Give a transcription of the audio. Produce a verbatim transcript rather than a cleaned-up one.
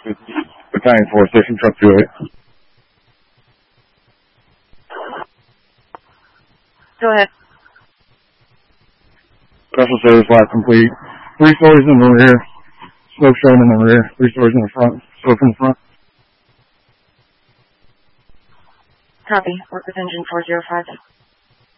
Battalion four, station truck two eight. Go ahead. Special service lab complete. Three stories in the rear. Smoke showing in the rear. Three stories in the front. Smoke in the front. Copy. Work with engine four zero five.